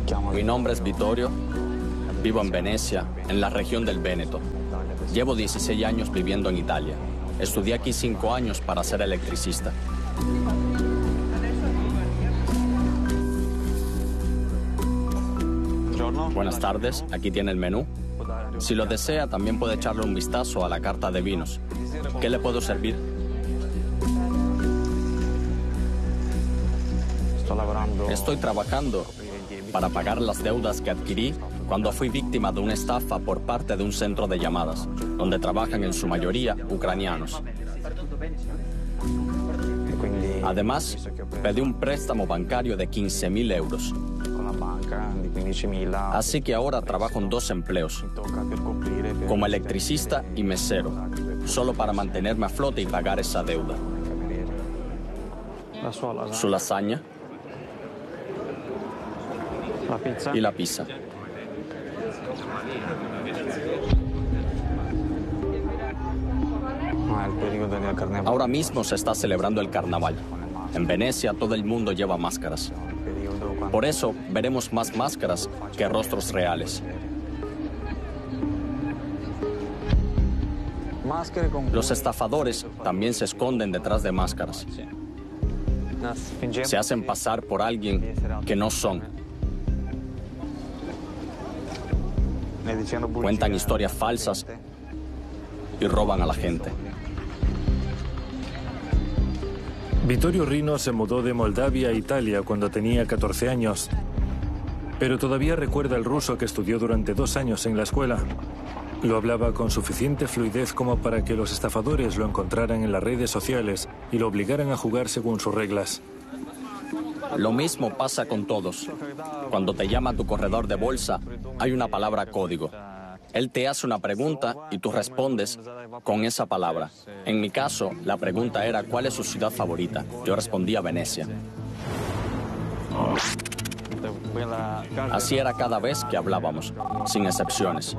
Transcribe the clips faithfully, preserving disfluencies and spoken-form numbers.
Mi nombre es Vittorio, vivo en Venecia, en la región del Véneto. Llevo dieciséis años viviendo en Italia. Estudié aquí cinco años para ser electricista. Buenas tardes, aquí tiene el menú. Si lo desea, también puede echarle un vistazo a la carta de vinos. ¿Qué le puedo servir? Estoy trabajando para pagar las deudas que adquirí cuando fui víctima de una estafa por parte de un centro de llamadas, donde trabajan en su mayoría ucranianos. Además, pedí un préstamo bancario de quince mil euros. Así que ahora trabajo en dos empleos, como electricista y mesero, solo para mantenerme a flote y pagar esa deuda. Su lasaña y la pizza. Ahora mismo se está celebrando el carnaval. En Venecia todo el mundo lleva máscaras. Por eso veremos más máscaras que rostros reales. Los estafadores también se esconden detrás de máscaras. Se hacen pasar por alguien que no son. Cuentan historias falsas y roban a la gente. Vittorio Rino se mudó de Moldavia a Italia cuando tenía catorce años, pero todavía recuerda el ruso que estudió durante dos años en la escuela. Lo hablaba con suficiente fluidez como para que los estafadores lo encontraran en las redes sociales y lo obligaran a jugar según sus reglas. Lo mismo pasa con todos. Cuando te llama tu corredor de bolsa, hay una palabra código. Él te hace una pregunta y tú respondes con esa palabra. En mi caso, la pregunta era ¿cuál es su ciudad favorita? Yo respondía Venecia. Así era cada vez que hablábamos, sin excepciones.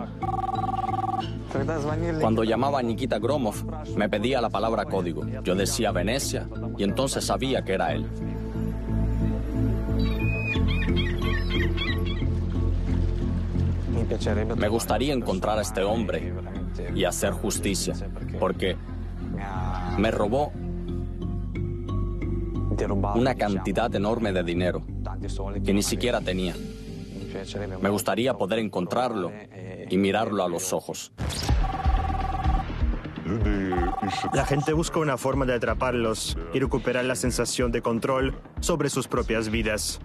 Cuando llamaba a Nikita Gromov, me pedía la palabra código. Yo decía Venecia y entonces sabía que era él. Me gustaría encontrar a este hombre y hacer justicia, porque me robó una cantidad enorme de dinero que ni siquiera tenía. Me gustaría poder encontrarlo y mirarlo a los ojos. La gente busca una forma de atraparlos y recuperar la sensación de control sobre sus propias vidas.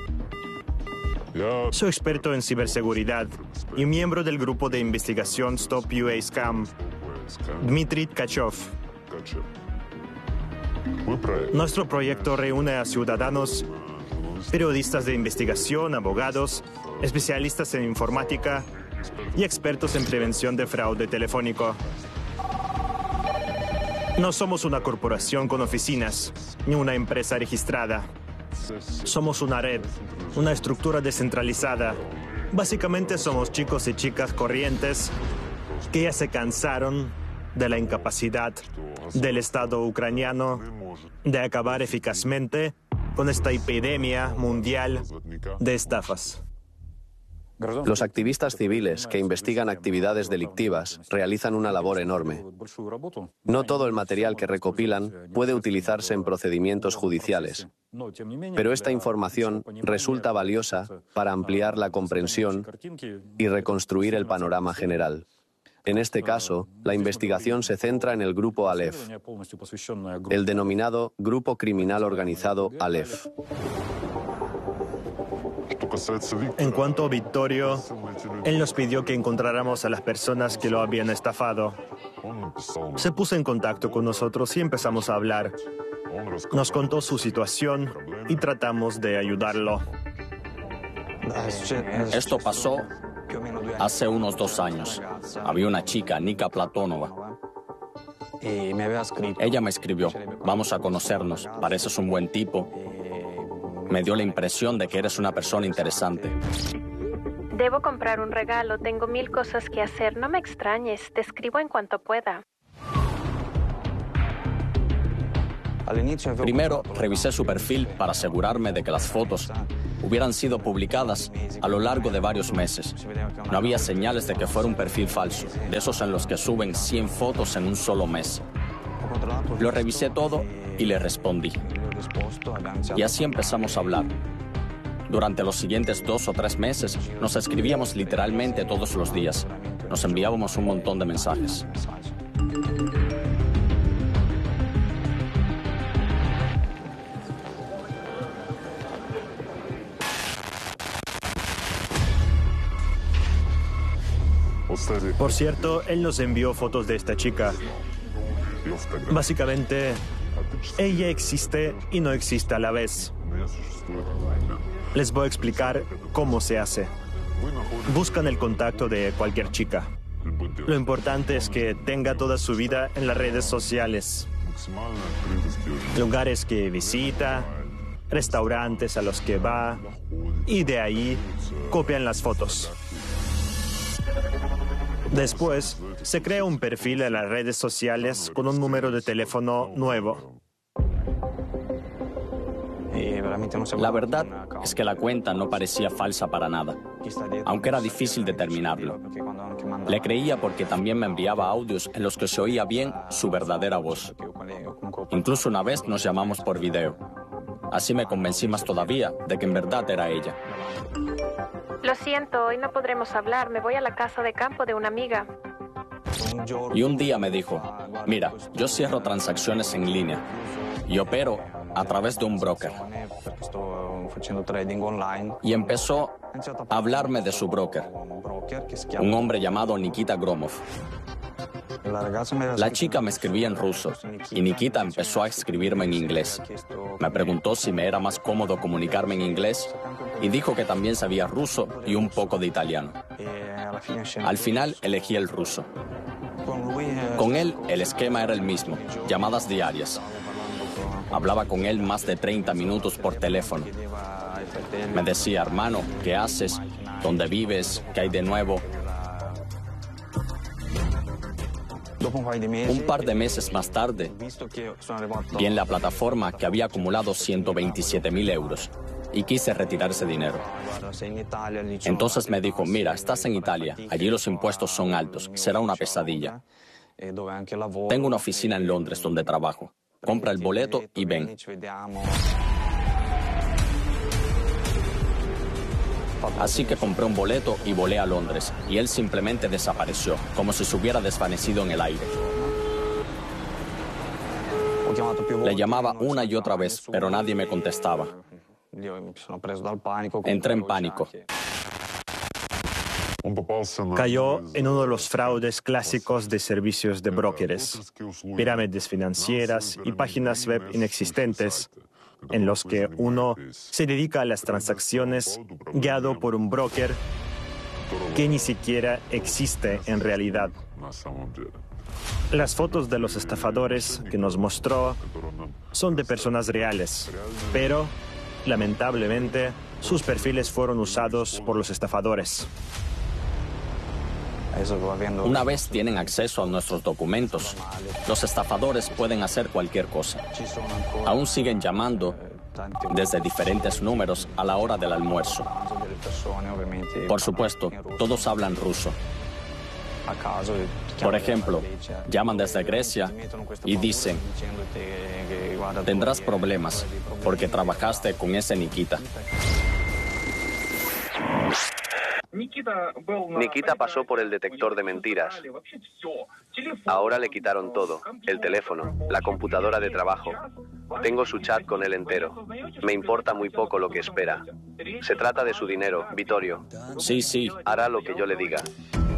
Soy experto en ciberseguridad y miembro del grupo de investigación Stop U A Scam, Dmitry Tkachov. Nuestro proyecto reúne a ciudadanos, periodistas de investigación, abogados, especialistas en informática y expertos en prevención de fraude telefónico. No somos una corporación con oficinas, ni una empresa registrada. Somos una red, una estructura descentralizada. Básicamente somos chicos y chicas corrientes que ya se cansaron de la incapacidad del Estado ucraniano de acabar eficazmente con esta epidemia mundial de estafas. Los activistas civiles que investigan actividades delictivas realizan una labor enorme. No todo el material que recopilan puede utilizarse en procedimientos judiciales, pero esta información resulta valiosa para ampliar la comprensión y reconstruir el panorama general. En este caso, la investigación se centra en el grupo Aleph, el denominado Grupo Criminal Organizado Aleph. En cuanto a Vittorio, él nos pidió que encontráramos a las personas que lo habían estafado. Se puso en contacto con nosotros y empezamos a hablar. Nos contó su situación y tratamos de ayudarlo. Esto pasó hace unos dos años. Había una chica, Nika Platonova. Ella me escribió, vamos a conocernos, pareces un buen tipo. Me dio la impresión de que eres una persona interesante. Debo comprar un regalo, tengo mil cosas que hacer. No me extrañes, te escribo en cuanto pueda. Primero, revisé su perfil para asegurarme de que las fotos hubieran sido publicadas a lo largo de varios meses. No había señales de que fuera un perfil falso, de esos en los que suben cien fotos en un solo mes. Lo revisé todo y le respondí. Y así empezamos a hablar. Durante los siguientes dos o tres meses nos escribíamos literalmente todos los días. Nos enviábamos un montón de mensajes. Por cierto, él nos envió fotos de esta chica. Básicamente, ella existe y no existe a la vez. Les voy a explicar cómo se hace. Buscan el contacto de cualquier chica. Lo importante es que tenga toda su vida en las redes sociales. Lugares que visita, restaurantes a los que va, y de ahí copian las fotos. Después, se crea un perfil en las redes sociales con un número de teléfono nuevo. La verdad es que la cuenta no parecía falsa para nada, aunque era difícil determinarlo. Le creía porque también me enviaba audios en los que se oía bien su verdadera voz. Incluso una vez nos llamamos por video. Así me convencí más todavía de que en verdad era ella. Lo siento, hoy no podremos hablar. Me voy a la casa de campo de una amiga. Y un día me dijo, mira, yo cierro transacciones en línea y opero a través de un broker. Y empezó a hablarme de su broker, un hombre llamado Nikita Gromov. La chica me escribía en ruso y Nikita empezó a escribirme en inglés. Me preguntó si me era más cómodo comunicarme en inglés y dijo que también sabía ruso y un poco de italiano. Al final elegí el ruso. Con él el esquema era el mismo, llamadas diarias. Hablaba con él más de treinta minutos por teléfono. Me decía, hermano, ¿qué haces? ¿Dónde vives? ¿Qué hay de nuevo? Un par de meses más tarde, vi en la plataforma que había acumulado ciento veintisiete mil euros y quise retirar ese dinero. Entonces me dijo, mira, estás en Italia, allí los impuestos son altos, será una pesadilla. Tengo una oficina en Londres donde trabajo. Compra el boleto y ven. Así que compré un boleto y volé a Londres, y él simplemente desapareció, como si se hubiera desvanecido en el aire. Le llamaba una y otra vez, pero nadie me contestaba. Entré en pánico. Cayó en uno de los fraudes clásicos de servicios de brokers, pirámides financieras y páginas web inexistentes, en los que uno se dedica a las transacciones guiado por un broker que ni siquiera existe en realidad. Las fotos de los estafadores que nos mostró son de personas reales, pero, lamentablemente, sus perfiles fueron usados por los estafadores. Una vez tienen acceso a nuestros documentos, los estafadores pueden hacer cualquier cosa. Aún siguen llamando desde diferentes números a la hora del almuerzo. Por supuesto, todos hablan ruso. Por ejemplo, llaman desde Grecia y dicen, tendrás problemas porque trabajaste con ese Nikita. Nikita pasó por el detector de mentiras. Ahora le quitaron todo, el teléfono, la computadora de trabajo. Tengo su chat con él entero. Me importa muy poco lo que espera. Se trata de su dinero, Vittorio. Sí, sí. Hará lo que yo le diga.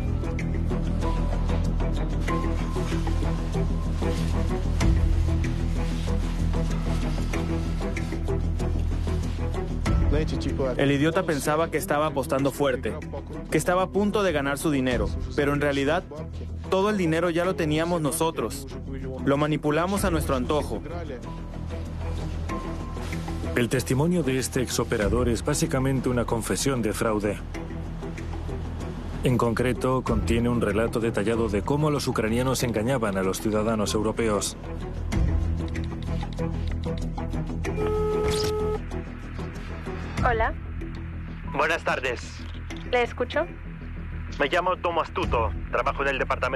El idiota pensaba que estaba apostando fuerte, que estaba a punto de ganar su dinero, pero en realidad todo el dinero ya lo teníamos nosotros. Lo manipulamos a nuestro antojo. El testimonio de este exoperador es básicamente una confesión de fraude. En concreto, contiene un relato detallado de cómo los ucranianos engañaban a los ciudadanos europeos. Hola, Buenas tardes. ¿le escucho? Me llamo Tomo Astuto. Trabajo en el departamento